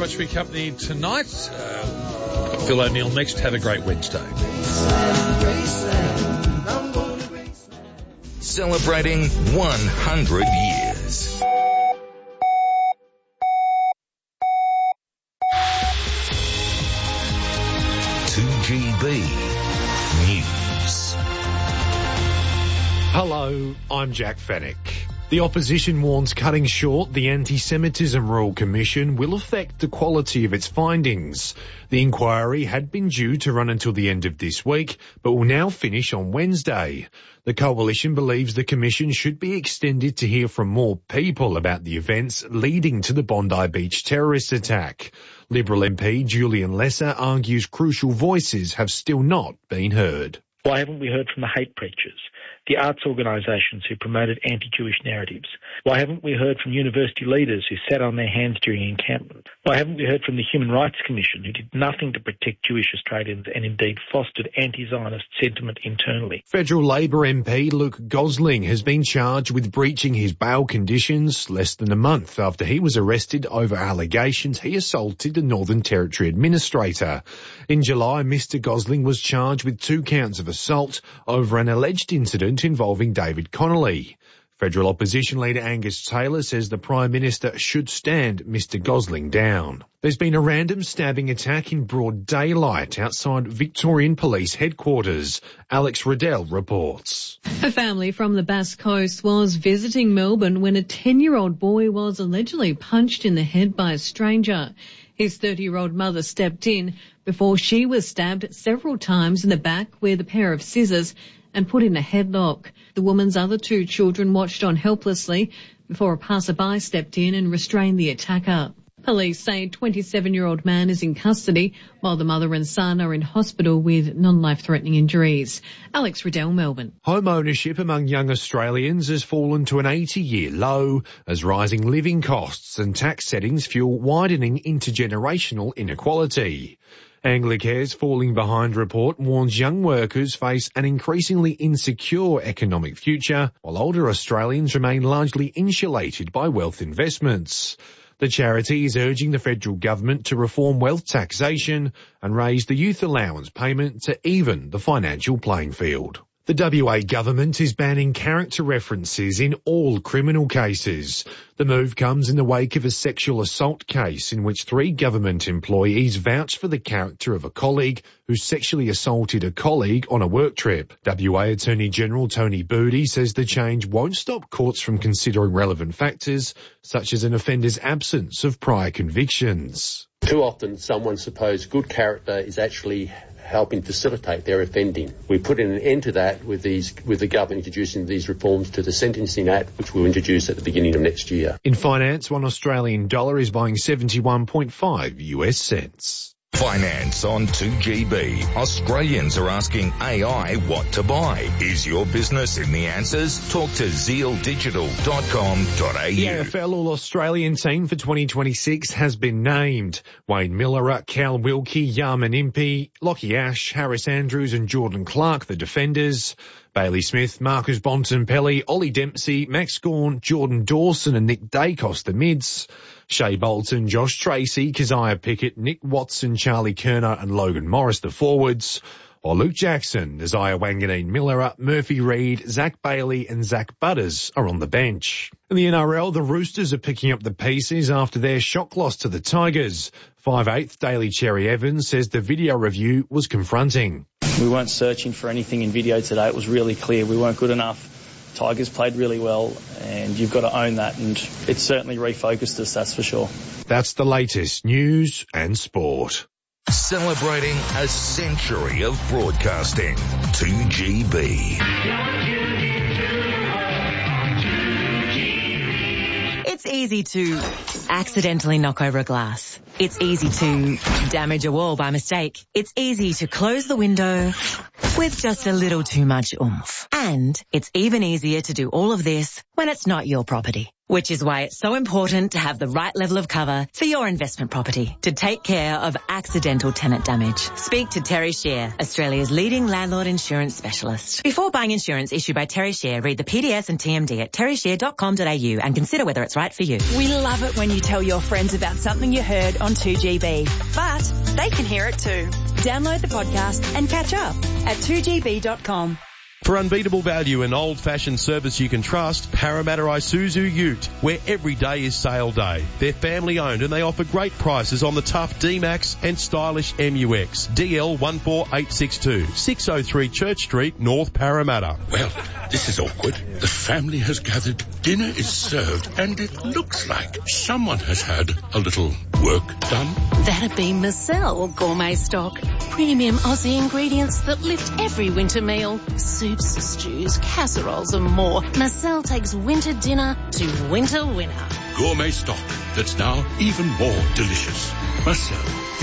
much for your company tonight. Phil O'Neill next. Have a great Wednesday. Celebrating 100 years. News. Hello, I'm Jack Fennick. The opposition warns cutting short the Anti-Semitism Royal Commission will affect the quality of its findings. The inquiry had been due to run until the end of this week, but will now finish on Wednesday. The coalition believes the commission should be extended to hear from more people about the events leading to the Bondi Beach terrorist attack. Liberal MP Julian Lesser argues crucial voices have still not been heard. Why haven't we heard from the hate preachers, the arts organisations who promoted anti-Jewish narratives? Why haven't we heard from university leaders who sat on their hands during encampment? Why haven't we heard from the Human Rights Commission, who did nothing to protect Jewish Australians and indeed fostered anti-Zionist sentiment internally? Federal Labor MP Luke Gosling has been charged with breaching his bail conditions less than a month after he was arrested over allegations he assaulted the Northern Territory Administrator. In July, Mr Gosling was charged with 2 counts of assault over an alleged incident involving David Connolly. Federal opposition leader Angus Taylor says the Prime Minister should stand Mr Gosling down. There's been a random stabbing attack in broad daylight outside Victorian Police Headquarters. Alex Riddell reports. A family from the Bass Coast was visiting Melbourne when a 10-year-old boy was allegedly punched in the head by a stranger. His 30-year-old mother stepped in before she was stabbed several times in the back with a pair of scissors and put in a headlock. The woman's other 2 children watched on helplessly before a passerby stepped in and restrained the attacker. Police say a 27-year-old man is in custody while the mother and son are in hospital with non-life-threatening injuries. Alex Riddell, Melbourne. Home ownership among young Australians has fallen to an 80-year low as rising living costs and tax settings fuel widening intergenerational inequality. Anglicare's Falling Behind report warns young workers face an increasingly insecure economic future, while older Australians remain largely insulated by wealth investments. The charity is urging the federal government to reform wealth taxation and raise the youth allowance payment to even the financial playing field. The WA government is banning character references in all criminal cases. The move comes in the wake of a sexual assault case in which 3 government employees vouched for the character of a colleague who sexually assaulted a colleague on a work trip. WA Attorney General Tony Boody says the change won't stop courts from considering relevant factors, such as an offender's absence of prior convictions. Too often someone's supposed good character is actually helping facilitate their offending. We put in an end to that with the government introducing these reforms to the Sentencing Act, which we'll introduce at the beginning of next year. In finance, $1 Australian dollar is buying 71.5 US cents. Finance on 2GB. Australians are asking AI what to buy. Is your business in the answers? Talk to zealdigital.com.au. The AFL All-Australian team for 2026 has been named. Wayne Miller, Cal Wilkie, Yarman Impey, Lockie Ash, Harris Andrews and Jordan Clark, the defenders. Bailey Smith, Marcus Bontempelli, Ollie Dempsey, Max Gawn, Jordan Dawson and Nick Dacos, the mids. Shea Bolton, Josh Tracy, Keziah Pickett, Nick Watson, Charlie Kerner and Logan Morris, the forwards. Or Luke Jackson, Isaiah Wanganeen Miller, Murphy Reid, Zach Bailey and Zach Butters are on the bench. In the NRL, the Roosters are picking up the pieces after their shock loss to the Tigers. 5/8 Daly Cherry Evans says the video review was confronting. We weren't searching for anything in video today. It was really clear we weren't good enough. Tigers played really well, and you've got to own that, and it certainly refocused us, that's for sure. That's the latest news and sport. Celebrating a century of broadcasting. 2GB. It's easy to accidentally knock over a glass. It's easy to damage a wall by mistake. It's easy to close the window with just a little too much oomph. And it's even easier to do all of this when it's not your property. Which is why it's so important to have the right level of cover for your investment property to take care of accidental tenant damage. Speak to Terry Shear, Australia's leading landlord insurance specialist. Before buying insurance issued by Terry Shear, read the PDS and TMD at terryshear.com.au and consider whether it's right for you. We love it when you tell your friends about something you heard on 2GB, but they can hear it too. Download the podcast and catch up at 2gb.com. For unbeatable value and old-fashioned service you can trust, Parramatta Isuzu Ute, where every day is sale day. They're family-owned and they offer great prices on the tough D-Max and stylish MUX. DL 14862, 603 Church Street, North Parramatta. Well, this is awkward. The family has gathered, dinner is served, and it looks like someone has had a little work done. That'd be Marcel Gourmet Stock. Premium Aussie ingredients that lift every winter meal. Soups, stews, casseroles and more. Marcel takes winter dinner to winter winner. Gourmet stock that's now even more delicious. Marcel.